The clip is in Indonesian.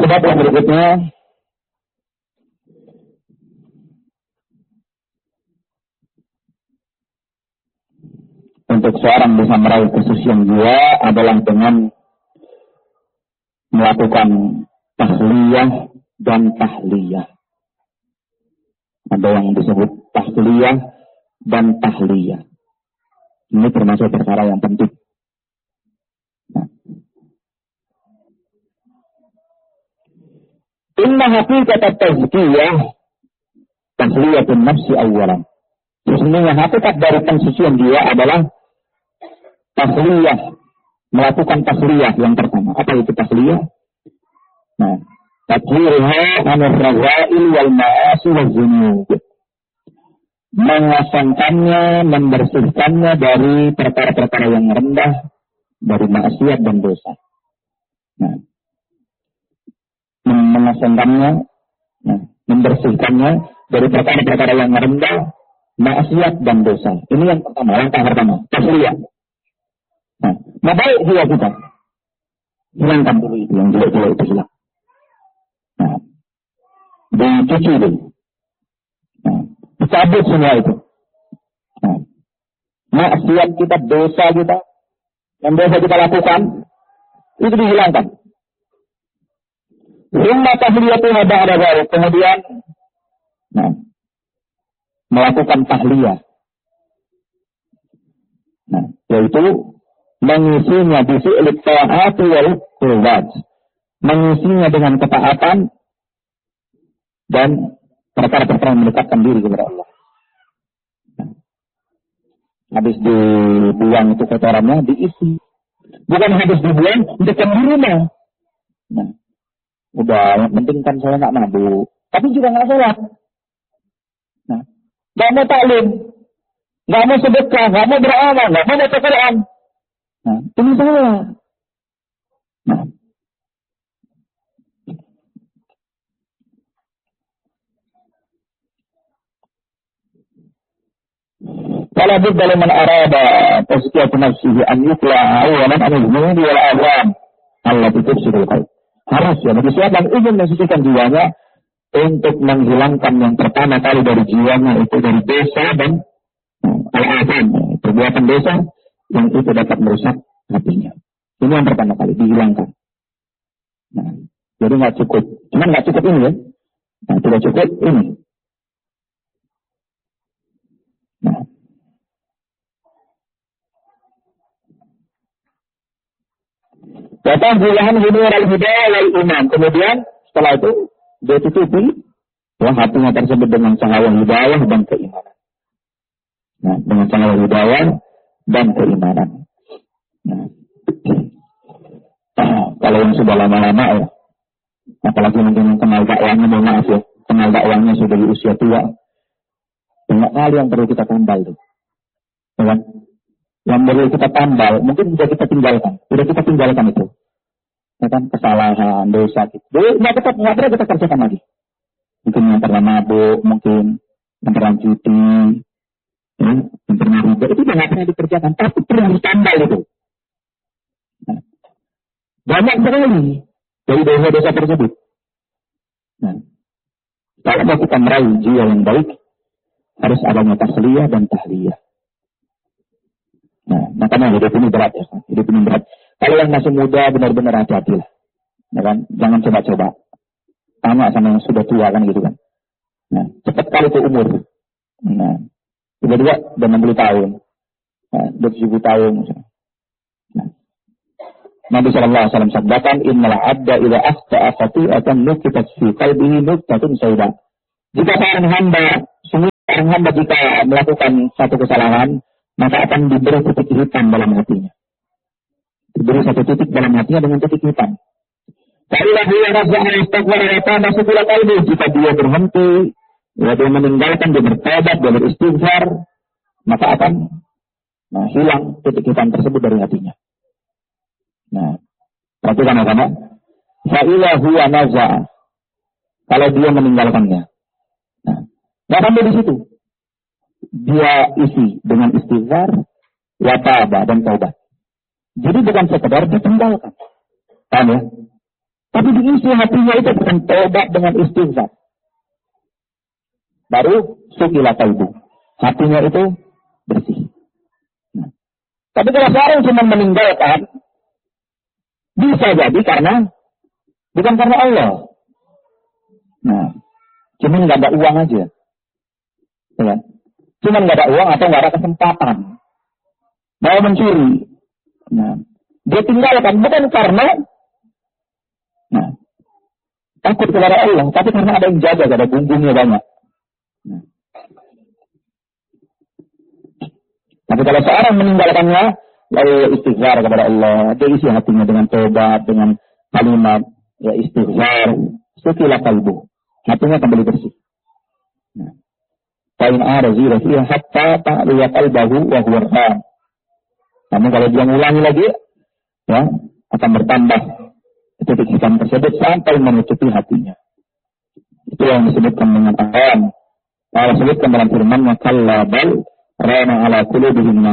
Sebab yang berikutnya, untuk seorang bisa meraih kesucian jiwa adalah dengan melakukan tahliyah dan tahliyah. Ada yang disebut tahliyah dan tahliyah. Ini termasuk perkara yang penting. Inna hakikat at-tazkiyah tahliyatun nafsi awalan. Sesungguhnya hakikat dari pensucian jiwa adalah tahliyah, melakukan tahliyah yang pertama. Apa itu tahliyah? Nah, tathhirha 'anil razail wal ma'asi wal dzunub. Mengasangkannya, membersihkannya dari perkara-perkara yang rendah, dari maksiat dan dosa. Nah, mengasangkannya, membersihkannya dari perkara-perkara yang rendah, maksiat dan dosa. Ini yang pertama, langkah pertama, tahliyah. Nah, baik jiwa kita. Hilangkan dulu itu, yang jelek-jelek itu hilang. Nah, dicuci dulu. Nah, dicabut semua itu. Nah, maksiat kita, dosa kita, yang dosa kita lakukan, itu dihilangkan. Summa tahliyatuha ba'da dzalik. Kemudian, melakukan tahliyah. Nah, yaitu mengisinya bi fi'lit ta'ati wal qurbat. Mengisinya dengan ketaatan dan perkara-perkara yang mendekatkan diri kepada Allah. Nah, habis dibuang itu kotorannya, diisi. Bukan habis dibuang, dekat di rumah. Nah, udah, yang penting kan saya nggak mabuk. Tapi juga nggak sholat. Nah, nggak mau taklim, nggak mau sedekah, nggak mau beramal, nggak mau baca Quran. Nah, ini salah. Nah, kalau budaya man arada tazkiyat nafsihi an yutla awalan an-dhunubi wal awam allati tufsidul qalb. Harus ya bagi siapa yang ingin mensucikan jiwanya untuk menghilangkan yang pertama kali dari jiwanya itu dari dosa dan al-azam, perbuatan dosa yang itu dapat merusak hatinya. Ini yang pertama kali dihilangkan. Nah, jadi nggak cukup, cuman nggak cukup ini ya. Nah, tidak cukup ini. Nah, datang julahan hidayah al-hidayah wal iman. Kemudian setelah itu dia tutupi hatinya tersebut dengan cahaya hidayah dan keimanan. Nah, dengan cahaya hidayah dan keimanan. Nah, kalau yang sudah lama-lama ya, apalagi mungkin yang kenal dakwahnya, mohon maaf ya, kenal dakwahnya sudah di usia tua, banyak hal yang perlu kita tambal tuh, ya, yang perlu kita tambal, mungkin sudah kita tinggalkan itu, ya kan, kesalahan, dosa gitu, nggak pernah kita kerjakan lagi, mungkin yang pernah mabuk, mungkin yang pernah cuti, ya, yang pernah riba, itu nggak pernah dikerjakan, tapi perlu ditambal itu. Nah, banyak sekali dari dosa-dosa tersebut. Nah, kalau mau kita meraih jiwa yang baik, harus adanya tasliyah dan tahliyah. Nah, makanya hidup ini berat ya. Hidup ini berat. Kalau yang masih muda benar-benar hati-hati lah. Ya kan? Jangan coba-coba. Tanya sama yang sudah tua kan gitu kan. Nah, cepat kali itu umur. Nah, tiba-tiba udah 60 tahun. Nah, 70 tahun misalnya. Nah, Nabi SAW sabdakan, innal abda idza akhta'a khati'atan nukitat fi qalbihi nuktatun sauda. Jika seorang hamba jika melakukan satu kesalahan, maka akan diberi titik hitam dalam hatinya. Diberi satu titik dalam hatinya dengan titik hitam. Kailah dia rasa'a istighfar wa taba sukula qalbi. Jika dia berhenti, dia meninggalkan, dia bertobat, dia beristighfar, maka akan hilang titik hitam tersebut dari hatinya. Nah, perhatikan apa? Fa'ila huwa naza'a. Kalau dia meninggalkannya. Nah, nggak sampai di situ. Dia isi dengan istighfar, wa taba dan taubat. Jadi bukan sekedar ditinggalkan. Paham ya? Tapi diisi hatinya itu dengan tobat, dengan istighfar. Baru sukilah qalbu. Hatinya itu bersih. Nah. Tapi kalau seorang cuma meninggalkan, bisa jadi bukan karena Allah. Nah, cuma nggak ada uang aja. Ya. Cuma nggak ada uang atau nggak ada kesempatan. Mau mencuri. Nah, dia tinggalkan bukan karena takut kepada Allah, tapi karena ada yang jaga, ada bumbungnya banyak. Nah. Tapi kalau seorang meninggalkannya, lalu istighfar kepada Allah, dia isi hatinya dengan tobat, dengan kalimat ya istighfar, sukilah qalbu, hatinya kembali bersih. Fa'in arazira fiha hatta ta'liya qalbahu wa huwa rahman. Namun kalau dia ulangi lagi, ya akan bertambah titik hitam tersebut sampai menutupi hatinya. Itu yang disebutkan dengan Allah. Allah sebutkan dalam firman-Nya, kalla bal rana ala qulubihim